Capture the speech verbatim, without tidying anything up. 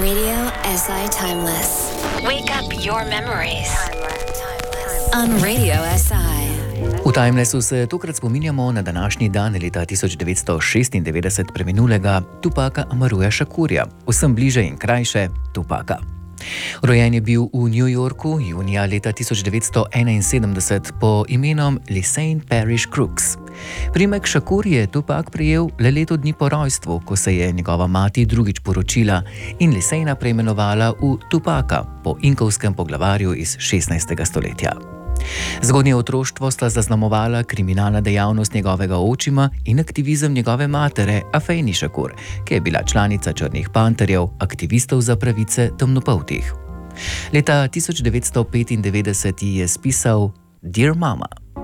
Radio S I Timeless. Wake up your memories. On Radio S I. V Timelessu se tokrat spominjamo na današnji dan leta tisoč devetsto šestindevetdeset preminulega Tupaka Amaruja Shakurja, vsem bliže in krajše Tupaka. Rojen je bil v New Yorku junija leta tisoč devetsto enainsedemdeset po imenom Lisanne Parrish Crooks. Priimek Shakur je Tupak prejel le leto dni po rojstvu, ko se je njegova mati drugič poročila in Lisanna preimenovala v Tupaka po inkovskem poglavarju iz šestnajstega stoletja. Zgodnje otroštvo sta zaznamovala kriminalna dejavnost njegovega očima in aktivizem njegove matere Afeni Shakur, ki je bila članica Črnih panterjev, aktivistov za pravice temnopoltih. Leta tisoč devetsto petindevetdeset ji je spisal Dear Mama.